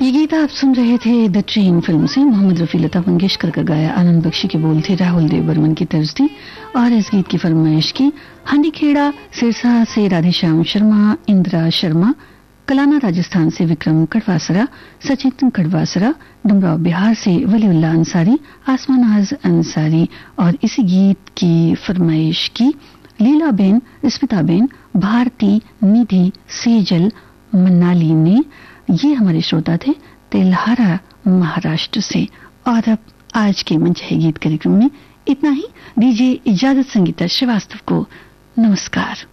ये गीत आप सुन रहे थे द ट्रेन फिल्म से। मोहम्मद रफी, लता मंगेशकर का गाया, आनंद बख्शी के बोल थे, राहुल देव बर्मन की तर्ज थी और इस गीत की फरमाइश की हंडीखेड़ा सिरसा से राधेश्याम शर्मा, इंदिरा शर्मा, कलाना राजस्थान से विक्रम कड़वासरा, सचिन कड़वासरा, डुमराव बिहार से वलीउल्ला अंसारी, आसमानाज अंसारी और इसी गीत की फरमाइश की लीलाबेन, स्मिताबेन, भारती, निधि, सेजल, मनाली ने। ये हमारे श्रोता थे तेल्हारा महाराष्ट्र से। और अब आज के मंच है गीत कार्यक्रम में इतना ही। दीजिए इजाजत संगीता श्रीवास्तव को। नमस्कार।